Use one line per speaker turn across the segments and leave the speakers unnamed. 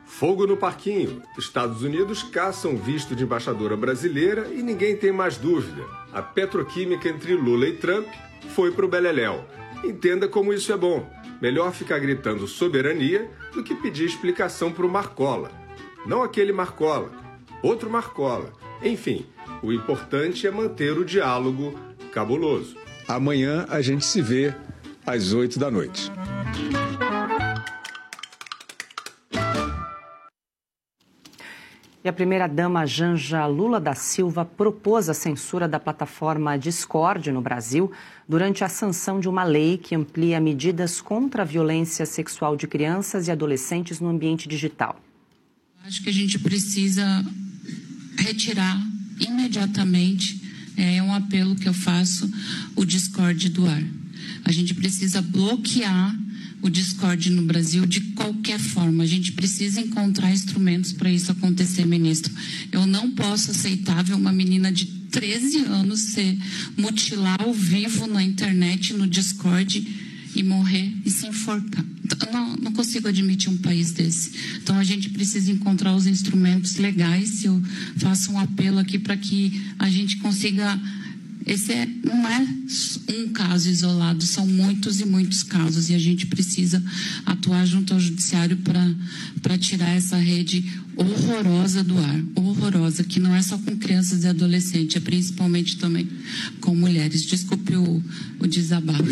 Fogo no parquinho. Estados Unidos caçam visto de embaixadora brasileira e ninguém tem mais dúvida. A petroquímica entre Lula e Trump foi pro beleléu. Entenda como isso é bom. Melhor ficar gritando soberania do que pedir explicação pro Marcola. Não aquele Marcola, outro Marcola. Enfim, o importante é manter o diálogo cabuloso.
Amanhã a gente se vê às 20h.
E a primeira-dama Janja Lula da Silva propôs a censura da plataforma Discord no Brasil durante a sanção de uma lei que amplia medidas contra a violência sexual de crianças e adolescentes no ambiente digital.
Acho que a gente precisa retirar imediatamente, é um apelo que eu faço, o Discord do ar. A gente precisa bloquear o Discord no Brasil de qualquer forma. A gente precisa encontrar instrumentos para isso acontecer, ministro. Eu não posso aceitar ver uma menina de 13 anos ser mutilada ao vivo na internet, no Discord, e morrer e se enforcar. Não consigo admitir um país desse. Então, a gente precisa encontrar os instrumentos legais. Eu faço um apelo aqui para que a gente consiga... não é um caso isolado, são muitos e muitos casos, e a gente precisa atuar junto ao judiciário para tirar essa rede horrorosa do ar, horrorosa, que não é só com crianças e adolescentes, é principalmente também com mulheres. Desculpe o desabafo.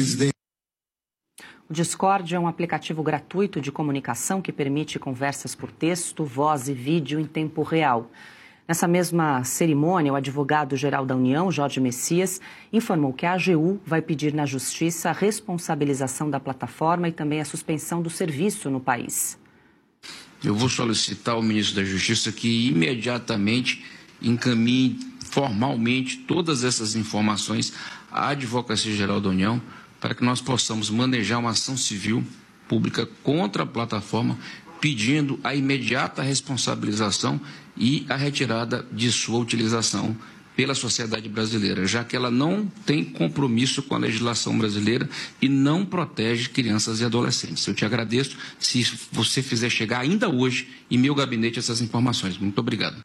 O Discord é um aplicativo gratuito de comunicação que permite conversas por texto, voz e vídeo em tempo real. Nessa mesma cerimônia, o advogado-geral da União, Jorge Messias, informou que a AGU vai pedir na Justiça a responsabilização da plataforma e também a suspensão do serviço no país.
Eu vou solicitar ao ministro da Justiça que imediatamente encaminhe formalmente todas essas informações à Advocacia Geral da União para que nós possamos manejar uma ação civil pública contra a plataforma, pedindo a imediata responsabilização e a retirada de sua utilização pela sociedade brasileira, já que ela não tem compromisso com a legislação brasileira e não protege crianças e adolescentes. Eu te agradeço se você fizer chegar ainda hoje em meu gabinete essas informações. Muito obrigado.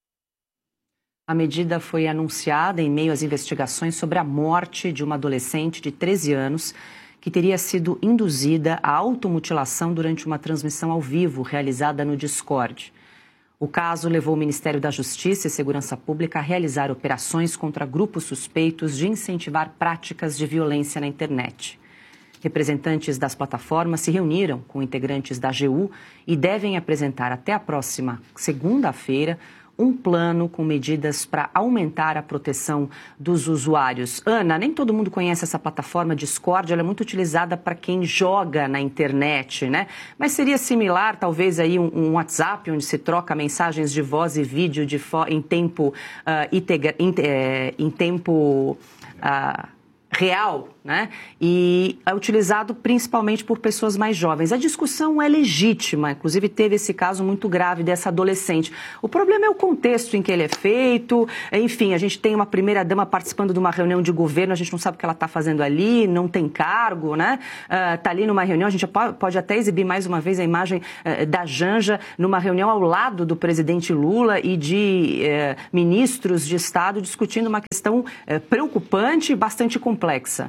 A medida foi anunciada em meio às investigações sobre a morte de uma adolescente de 13 anos que teria sido induzida à automutilação durante uma transmissão ao vivo realizada no Discord. O caso levou o Ministério da Justiça e Segurança Pública a realizar operações contra grupos suspeitos de incentivar práticas de violência na internet. Representantes das plataformas se reuniram com integrantes da AGU e devem apresentar até a próxima segunda-feira um plano com medidas para aumentar a proteção dos usuários. Ana, nem todo mundo conhece essa plataforma Discord, ela é muito utilizada para quem joga na internet, né? Mas seria similar, talvez, aí um WhatsApp, onde se troca mensagens de voz e vídeo em tempo real, né? E é utilizado principalmente por pessoas mais jovens. A discussão é legítima, inclusive teve esse caso muito grave dessa adolescente. O problema é o contexto em que ele é feito, enfim, a gente tem uma primeira-dama participando de uma reunião de governo, a gente não sabe o que ela está fazendo ali, não tem cargo, né? Está ali numa reunião, a gente pode até exibir mais uma vez a imagem da Janja numa reunião ao lado do presidente Lula e de ministros de Estado discutindo uma questão preocupante e bastante complexa.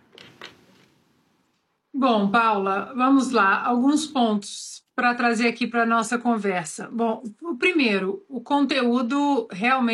Bom, Paula, vamos lá. Alguns pontos para trazer aqui para a nossa conversa. Bom, o primeiro, o conteúdo realmente